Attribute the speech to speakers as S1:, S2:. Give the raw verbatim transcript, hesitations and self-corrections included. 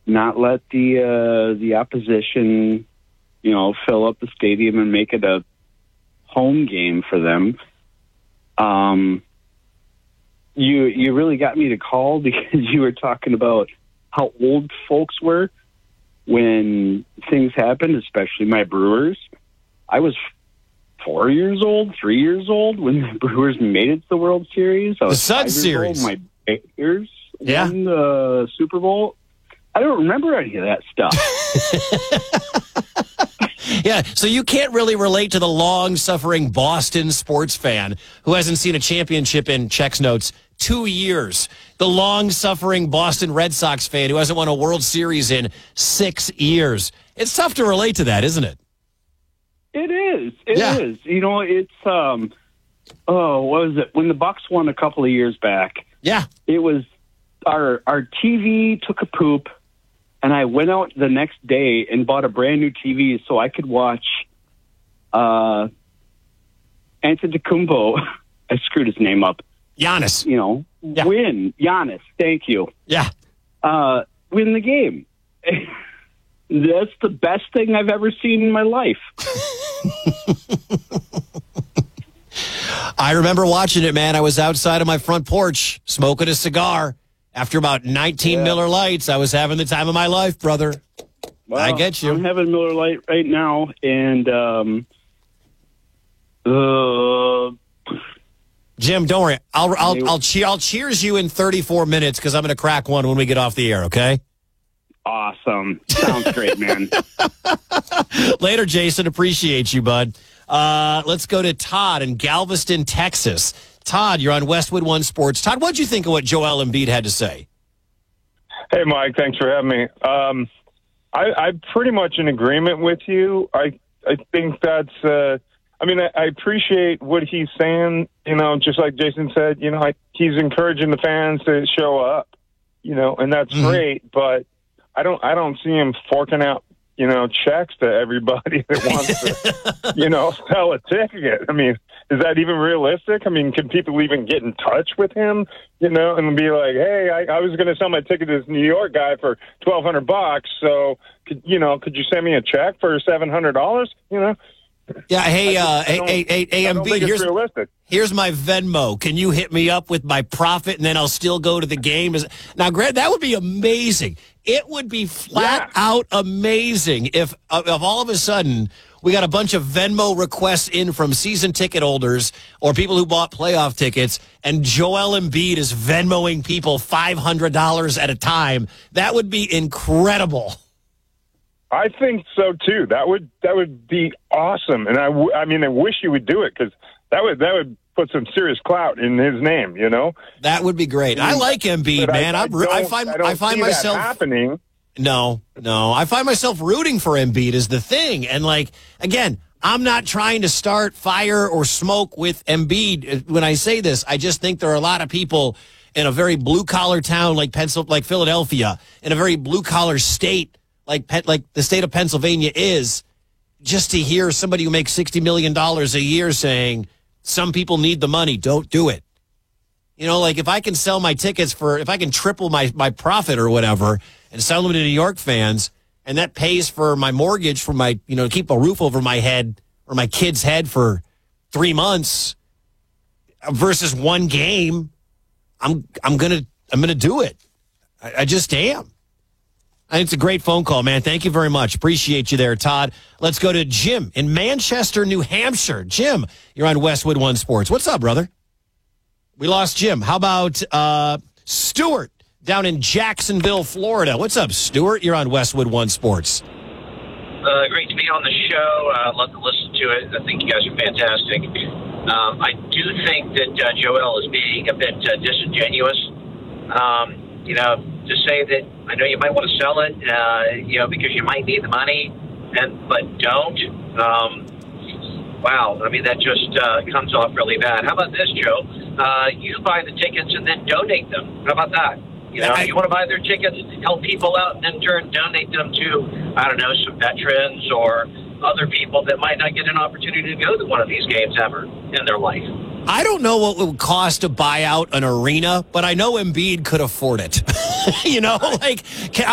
S1: not let the uh, the opposition, you know, fill up the stadium and make it a home game for them. Um, you you really got me to call because you were talking about how old folks were when things happened, especially my Brewers. I was four years old, three years old when the Brewers made it to the World Series. I was
S2: the Sun Series.
S1: Old. My Bears
S2: yeah.
S1: won the Super Bowl. I don't remember any of that stuff.
S2: Yeah, so you can't really relate to the long-suffering Boston sports fan who hasn't seen a championship in, checks notes, two years. The long-suffering Boston Red Sox fan who hasn't won a World Series in six years. It's tough to relate to that, isn't it?
S1: It is. It
S2: yeah.
S1: is. You know, it's, um, oh, what was it? When the Bucks won a couple of years back,
S2: yeah,
S1: it was our our T V took a poop, and I went out the next day and bought a brand new T V so I could watch uh, Antetokounmpo. I screwed his name up.
S2: Giannis.
S1: You know,
S2: yeah.
S1: win. Giannis. Thank you.
S2: Yeah.
S1: Uh, win the game. That's the best thing I've ever seen in my life.
S2: I remember watching it, man. I was outside of my front porch smoking a cigar. After about nineteen yeah. Miller Lights, I was having the time of my life, brother.
S1: Well,
S2: I get you.
S1: I'm having Miller Lite right now, and um, uh,
S2: Jim, don't worry. I'll I'll I'll, che- I'll cheers you in thirty-four minutes because I'm going to crack one when we get off the air. Okay.
S1: Awesome. Sounds great, man.
S2: Later, Jason. Appreciate you, bud. Uh, let's go to Todd in Galveston, Texas. Todd, you're on Westwood One Sports. Todd, what'd you think of what Joel Embiid had to say?
S3: Hey, Mike. Thanks for having me. Um, I, I'm pretty much in agreement with you. I I think that's. Uh, I mean, I, I appreciate what he's saying. You know, just like Jason said. You know, I, he's encouraging the fans to show up. You know, and that's mm-hmm. great. But I don't. I don't see him forking out, you know, checks to everybody that wants to, you know, sell a ticket. I mean, is that even realistic? I mean, can people even get in touch with him, you know, and be like, hey, I, I was going to sell my ticket to this New York guy for twelve hundred bucks. So, could, you know, could you send me a check for seven hundred dollars, you know?
S2: Yeah, hey, uh, hey, hey, hey, hey,
S3: I don't
S2: Embiid,
S3: think it's
S2: here's,
S3: realistic.
S2: Here's my Venmo. Can you hit me up with my profit and then I'll still go to the game? Is, now, Grant, that would be amazing. It would be flat yeah. out amazing if, if all of a sudden we got a bunch of Venmo requests in from season ticket holders or people who bought playoff tickets, and Joel Embiid is Venmoing people five hundred dollars at a time. That would be incredible.
S3: I think so too. That would that would be awesome, and I, w- I mean, I wish you would do it because that would that would put some serious clout in his name. You know,
S2: that would be great. I like Embiid, man.
S3: I, I,
S2: I, I find
S3: I,
S2: I find myself
S3: happening.
S2: No, no, I find myself rooting for Embiid is the thing, and like again, I'm not trying to start fire or smoke with Embiid. When I say this, I just think there are a lot of people in a very blue collar town like Pencil, like Philadelphia, in a very blue collar state. Like like the state of Pennsylvania is, just to hear somebody who makes sixty million dollars a year saying, some people need the money, don't do it. You know, like if I can sell my tickets for, if I can triple my, my profit or whatever and sell them to New York fans, and that pays for my mortgage for my, you know, keep a roof over my head or my kid's head for three months versus one game, I'm I'm going to I'm gonna do it. I, I just am. It's a great phone call, man. Thank you very much. Appreciate you there, Todd. Let's go to Jim in Manchester, New Hampshire. Jim, you're on Westwood One Sports. What's up, brother? We lost Jim. How about uh, Stuart down in Jacksonville, Florida? What's up, Stuart? You're on Westwood One Sports.
S4: Uh, great to be on the show. I uh, love to listen to it. I think you guys are fantastic. Um, I do think that uh, Joel is being a bit uh, disingenuous. Um, you know, to say that I know you might want to sell it, uh, you know, because you might need the money, and but don't. Um, wow, I mean that just uh, comes off really bad. How about this, Joe? Uh, you buy the tickets and then donate them. How about that? You know, I, you want to buy their tickets, help people out, and in turn donate them to, I don't know, some veterans or other people that might not get an opportunity to go to one of these games ever in their life.
S2: I don't know what it would cost to buy out an arena, but I know Embiid could afford it. You know, like